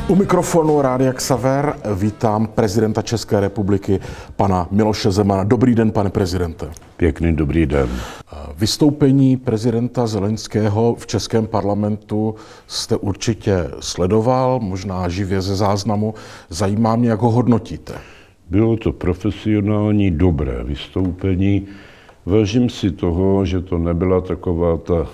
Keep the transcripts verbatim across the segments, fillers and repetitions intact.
U mikrofonu Rádia Xaver vítám prezidenta České republiky, pana Miloše Zemana. Dobrý den, pane prezidente. Pěkný dobrý den. Vystoupení prezidenta Zelenského v českém parlamentu jste určitě sledoval, možná živě ze záznamu. Zajímá mě, jak ho hodnotíte. Bylo to profesionální, dobré vystoupení. Vážím si toho, že to nebyla taková ta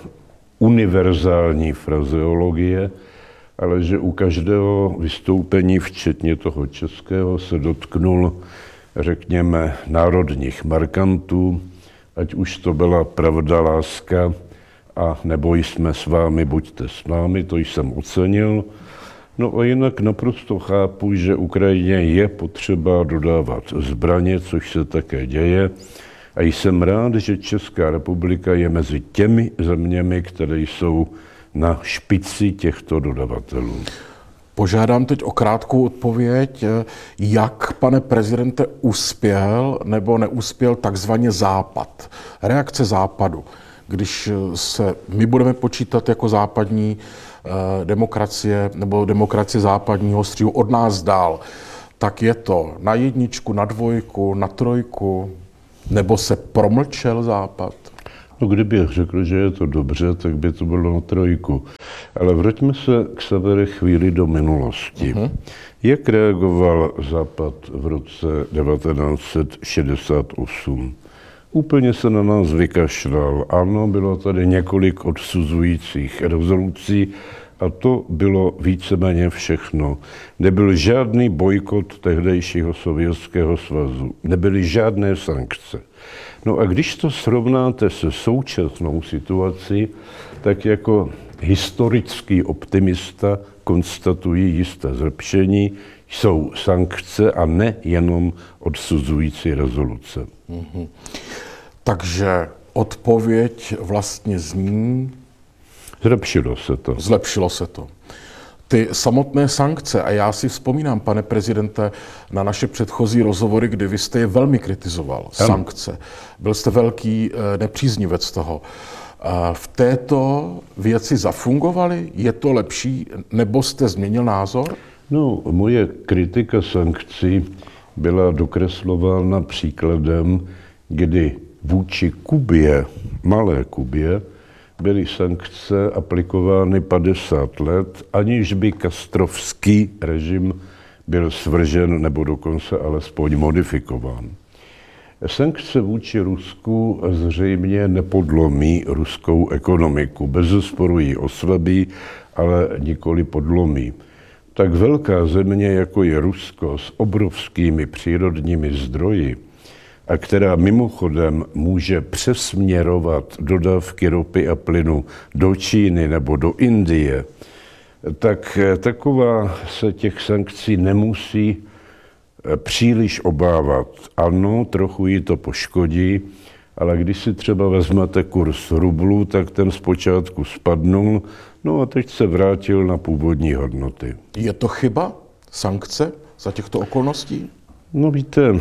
univerzální frazeologie, ale že u každého vystoupení, včetně toho českého, se dotknul, řekněme, národních markantů, ať už to byla pravda, láska, a nebo jsme s vámi, buďte s námi, to jsem ocenil. No a jinak naprosto chápu, že Ukrajině je potřeba dodávat zbraně, což se také děje. A jsem rád, že Česká republika je mezi těmi zeměmi, které jsou na špici těchto dodavatelů. Požádám teď o krátkou odpověď, jak, pane prezidente, uspěl nebo neuspěl takzvaně Západ, reakce Západu, když se my budeme počítat jako západní eh, demokracie nebo demokracie západního stříhu od nás dál, tak je to na jedničku, na dvojku, na trojku, nebo se promlčel Západ? No, kdybych řekl, že je to dobře, tak by to bylo na trojku. Ale vraťme se k Xavere chvíli do minulosti. Uh-huh. Jak reagoval Západ v roce devatenáct set šedesát osm? Úplně se na nás vykašlal. Ano, bylo tady několik odsuzujících rezolucí a to bylo víceméně všechno. Nebyl žádný bojkot tehdejšího Sovětského svazu. Nebyly žádné sankce. No a když to srovnáte se současnou situací, tak jako historický optimista konstatují jisté zlepšení, jsou sankce a ne jenom odsuzující rezoluce. Mm-hmm. Takže odpověď vlastně zní... Zlepšilo se to. Zlepšilo se to. Ty samotné sankce, a já si vzpomínám, pane prezidente, na naše předchozí rozhovory, kdy vy jste je velmi kritizoval, ano. Sankce. Byl jste velký nepříznivec toho. V této věci zafungovaly? Je to lepší, nebo jste změnil názor? No, moje kritika sankcí byla dokreslována příkladem, kdy vůči Kubě, malé Kubě, byly sankce aplikovány padesát let, aniž by kastrovský režim byl svržen nebo dokonce alespoň modifikován. Sankce vůči Rusku zřejmě nepodlomí ruskou ekonomiku. Bezesporu ji oslabí, ale nikoli podlomí. Tak velká země, jako je Rusko, s obrovskými přírodními zdroji, a která mimochodem může přesměrovat dodávky ropy a plynu do Číny nebo do Indie, tak taková se těch sankcí nemusí příliš obávat. Ano, trochu ji to poškodí, ale když si třeba vezmete kurz rublu, tak ten zpočátku spadnul, no a teď se vrátil na původní hodnoty. Je to chyba, sankce, za těchto okolností? No víte,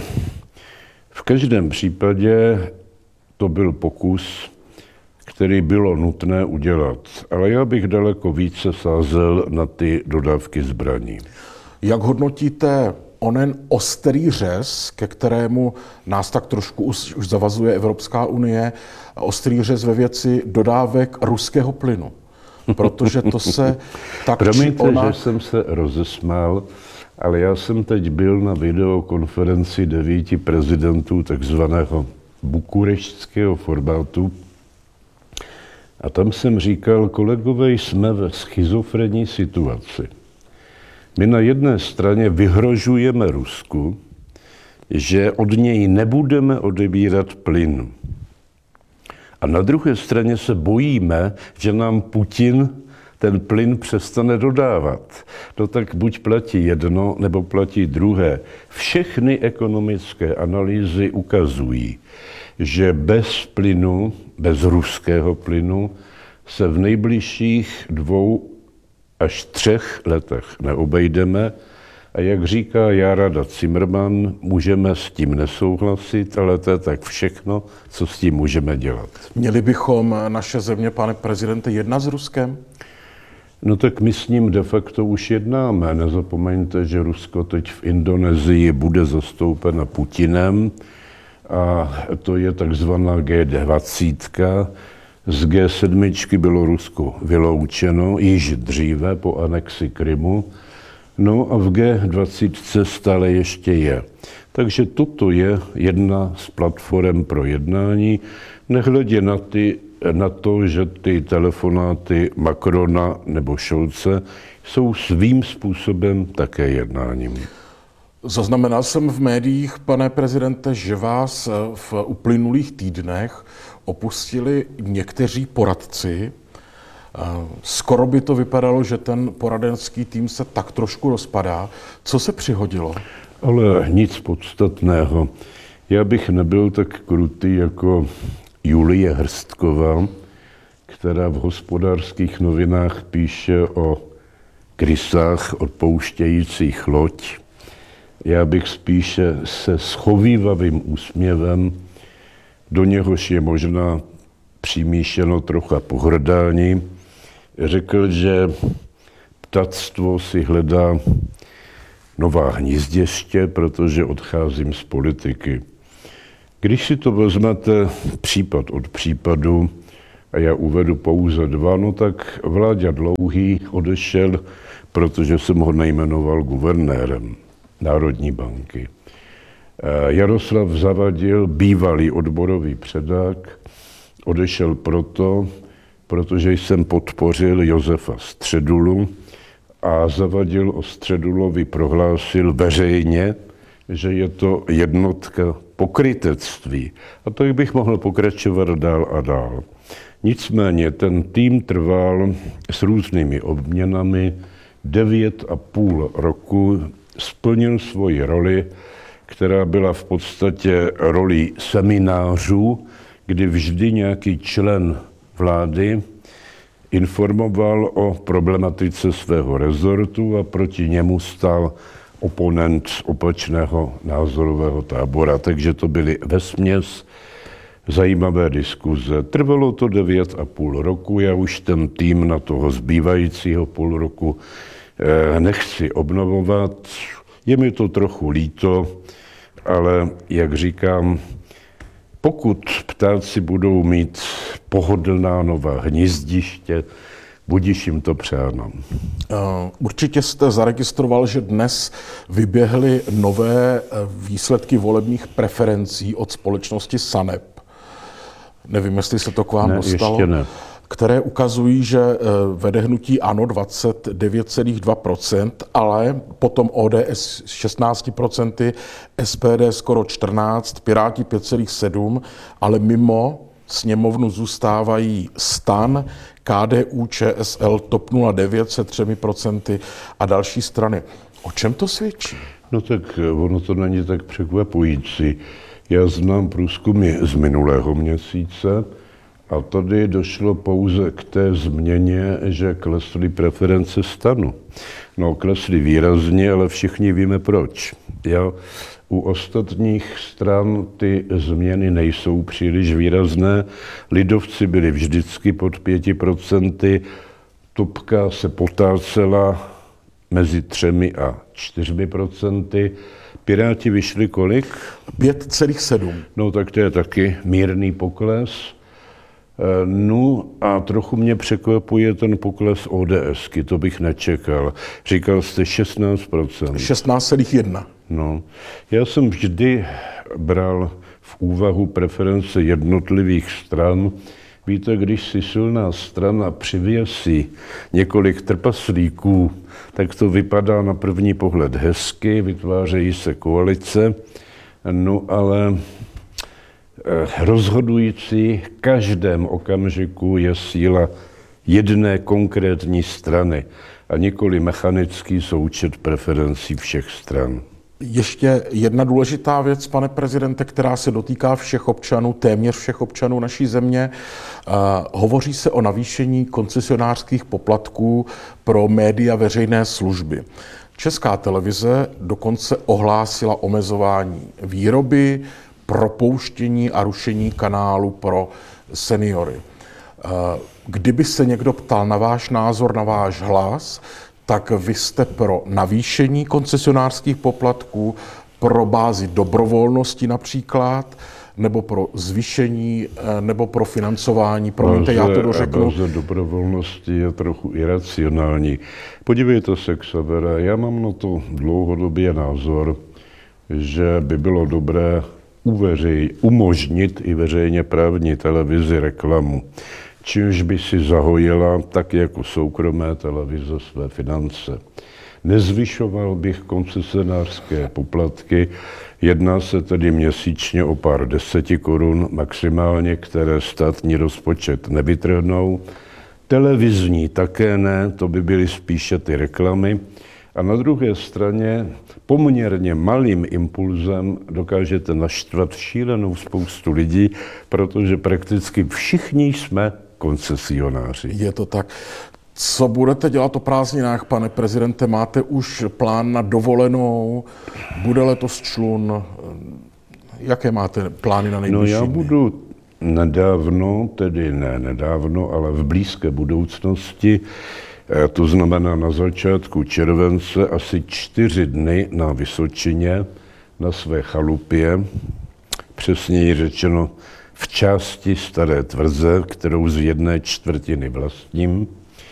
v každém případě to byl pokus, který bylo nutné udělat, ale já bych daleko více sázel na ty dodávky zbraní. Jak hodnotíte onen ostrý řez, ke kterému nás tak trošku už, už zavazuje Evropská unie, ostrý řez ve věci dodávek ruského plynu? Protože to se tak Promiňte, či ona... že jsem se rozesmál, ale já jsem teď byl na videokonferenci devíti prezidentů takzvaného bukureštského formátu a tam jsem říkal, kolegové, jsme ve schizofrenní situaci. My na jedné straně vyhrožujeme Rusku, že od něj nebudeme odebírat plyn. A na druhé straně se bojíme, že nám Putin ten plyn přestane dodávat. No tak buď platí jedno, nebo platí druhé. Všechny ekonomické analýzy ukazují, že bez plynu, bez ruského plynu, se v nejbližších dvou až třech letech neobejdeme. A jak říká Jarada Zimmermann, můžeme s tím nesouhlasit, ale to je tak všechno, co s tím můžeme dělat. Měli bychom naše země, pane prezidente, jednat s Ruskem? No tak my s ním de facto už jednáme. Nezapomeňte, že Rusko teď v Indonésii bude zastoupeno Putinem a to je takzvaná G dvacet. Z G sedm bylo Rusko vyloučeno již dříve po anexi Krymu. No a v G dvacet stále ještě je. Takže toto je jedna z platform pro jednání, nehledě na, ty, na to, že ty telefonáty Macrona nebo Scholze jsou svým způsobem také jednáním. Zaznamenal jsem v médiích, pane prezidente, že vás v uplynulých týdnech opustili někteří poradci. Skoro by to vypadalo, že ten poradenský tým se tak trošku rozpadá. Co se přihodilo? Ale nic podstatného. Já bych nebyl tak krutý jako Julie Hrstková, která v Hospodářských novinách píše o krysách odpouštějících loď. Já bych spíše se schovívavým úsměvem, do něhož je možná přimíšeno trocha pohrdání, řekl, že ptactvo si hledá nová hnízdiště, protože odcházím z politiky. Když si to vezmete případ od případu, a já uvedu pouze dva, no tak Vláďa Dlouhý odešel, protože jsem ho nejmenoval guvernérem Národní banky. Jaroslav Zavadil, bývalý odborový předák, odešel proto, protože jsem podpořil Josefa Středulu a Zavadil o Středulovi prohlásil veřejně, že je to jednotka pokrytectví. A tak bych mohl pokračovat dál a dál. Nicméně ten tým trval s různými obměnami devět a půl roku, splnil svoji roli, která byla v podstatě rolí seminářů, kdy vždy nějaký člen vlády informoval o problematice svého rezortu a proti němu stál oponent z opačného názorového tábora. Takže to byly vesměs zajímavé diskuze. Trvalo to devět a půl roku, já už ten tým na toho zbývajícího půl roku nechci obnovovat. Je mi to trochu líto, ale jak říkám, pokud ptáci budou mít pohodlná nová hnízdiště, budiž jim to přáno. Určitě jste zaregistroval, že dnes vyběhly nové výsledky volebních preferencí od společnosti SANEP. Nevím, jestli se to k vám ne, dostalo. Ještě ne. Které ukazují, že vede hnutí ANO dvacet devět celá dva procenta, ale potom O D S šestnáct procent, S P D skoro čtrnáct procent, Piráti pět celá sedm procent, ale mimo sněmovnu zůstávají STAN, K D U Č S L, T O P nula devět se třemi procenty a další strany. O čem to svědčí? No tak ono to není tak překvapující. Já znám průzkumy z minulého měsíce a tady došlo pouze k té změně, že klesly preference STANu. No, klesly výrazně, ale všichni víme proč. Já, u ostatních stran ty změny nejsou příliš výrazné. Lidovci byli vždycky pod pěti procenty, Topka se potácela mezi třemi a čtyřmi procenty. Piráti vyšli kolik? pět celá sedm. No tak to je taky mírný pokles. No a trochu mě překvapuje ten pokles ODSky, to bych nečekal. Říkal jste šestnáct procent. šestnáct celá jedna. No, já jsem vždy bral v úvahu preference jednotlivých stran. Víte, když si silná strana přivěsí několik trpaslíků, tak to vypadá na první pohled hezky, vytvářejí se koalice, no ale rozhodující v každém okamžiku je síla jedné konkrétní strany a nikoli mechanický součet preferencí všech stran. Ještě jedna důležitá věc, pane prezidente, která se dotýká všech občanů, téměř všech občanů naší země. Uh, hovoří se o navýšení koncesionářských poplatků pro média veřejné služby. Česká televize dokonce ohlásila omezování výroby, propouštění a rušení kanálu pro seniory. Kdyby se někdo ptal na váš názor, na váš hlas, tak vy jste pro navýšení koncesionářských poplatků, pro bázi dobrovolnosti například, nebo pro zvýšení, nebo pro financování. Promiňte, já to dořeknu. Báze dobrovolnosti je trochu iracionální. Podívejte se, Xavere, já mám na to dlouhodobě názor, že by bylo dobré uveřej, umožnit i veřejně právní televizi reklamu, čímž by si zahojila tak jako soukromé televize své finance. Nezvyšoval bych koncesionářské poplatky, jedná se tedy měsíčně o pár deseti korun maximálně, které státní rozpočet nevytrhnou. Televizní také ne, to by byly spíše ty reklamy. A na druhé straně poměrně malým impulzem dokážete naštvat šílenou spoustu lidí, protože prakticky všichni jsme koncesionáři. Je to tak. Co budete dělat o prázdninách, pane prezidente? Máte už plán na dovolenou? Bude letos člun? Jaké máte plány na nejbližší No já dny? budu nedávno, tedy ne nedávno, ale v blízké budoucnosti, to znamená na začátku července, asi čtyři dny na Vysočině, na své chalupě, přesněji řečeno v části Staré Tvrze, kterou z jedné čtvrtiny vlastním.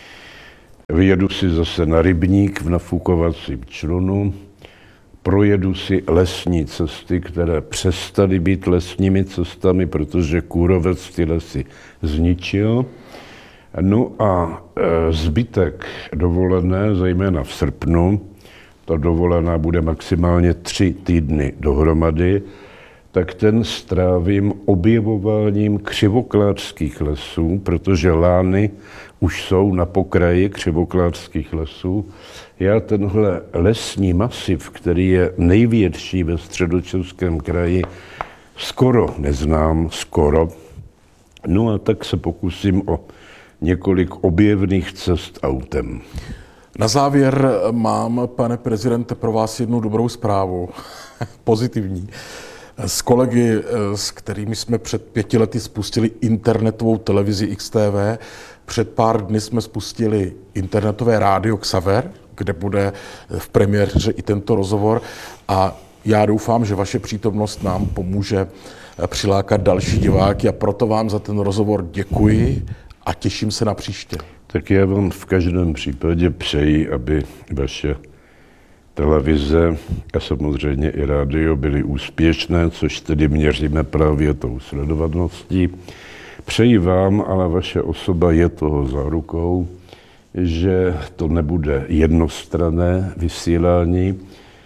Vyjedu si zase na rybník v nafukovacím člunu, projedu si lesní cesty, které přestaly být lesními cestami, protože kůrovec ty lesy zničil. No a e, zbytek dovolené, zejména v srpnu, ta dovolená bude maximálně tři týdny dohromady, tak ten strávím objevováním křivoklářských lesů, protože lány už jsou na pokraji křivoklářských lesů. Já tenhle lesní masiv, který je největší ve Středočeském kraji, skoro neznám, skoro. No a tak se pokusím o několik objevných cest autem. Na závěr mám, pane prezidente, pro vás jednu dobrou zprávu, pozitivní. S kolegy, s kterými jsme před pěti lety spustili internetovou televizi X T V, před pár dny jsme spustili internetové rádio Xaver, kde bude v premiéře i tento rozhovor, a já doufám, že vaše přítomnost nám pomůže přilákat další diváky, a proto vám za ten rozhovor děkuji a těším se na příště. Tak já vám v každém případě přeji, aby vaše televize a samozřejmě i rádio byly úspěšné, což tedy měříme právě tou sledovaností. Přeji vám, ale vaše osoba je toho zárukou, že to nebude jednostranné vysílání,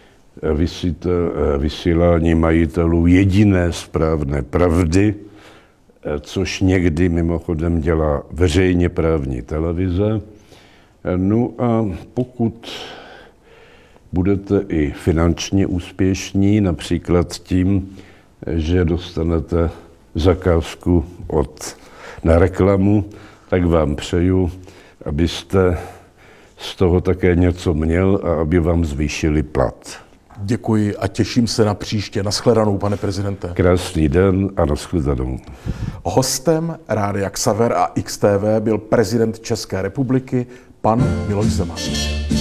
vysílání majitelů jediné správné pravdy, což někdy mimochodem dělá veřejně právní televize. No a pokud budete i finančně úspěšní, například tím, že dostanete zakázku od, na reklamu, tak vám přeju, abyste z toho také něco měl a aby vám zvýšili plat. Děkuji a těším se na příště. Nashledanou, pane prezidente. Krásný den a nashledanou. Hostem Rádia Xaver a X T V byl prezident České republiky, pan Miloš Zeman.